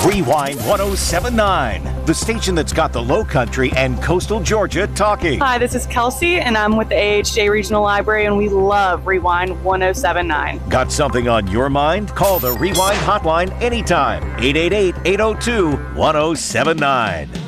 Rewind 1079, the station that's got the Low Country and coastal Georgia talking. Hi, this is Kelsey, and I'm with the AHJ Regional Library, and we love Rewind 1079. Got something on your mind? Call the Rewind hotline anytime. 888-802-1079.